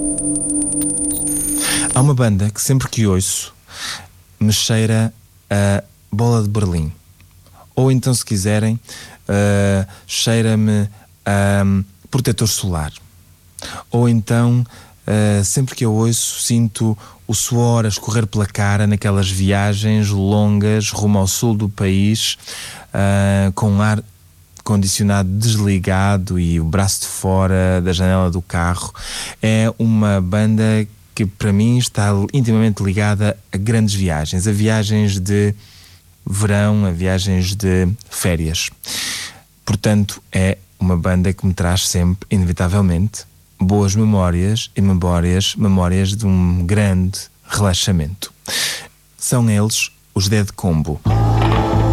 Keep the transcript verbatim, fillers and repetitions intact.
Há uma banda que sempre que ouço me cheira a Bola de Berlim. Ou então, se quiserem, uh, cheira-me a um, Protetor Solar. Ou então, uh, sempre que eu ouço, sinto o suor a escorrer pela cara naquelas viagens longas rumo ao sul do país, uh, com ar condicionado desligado e o braço de fora da janela do carro. É uma banda que para mim está intimamente ligada a grandes viagens, a viagens de verão, a viagens de férias. Portanto, é uma banda que me traz sempre, inevitavelmente, boas memórias e memórias, memórias de um grande relaxamento. São eles os Dead Combo.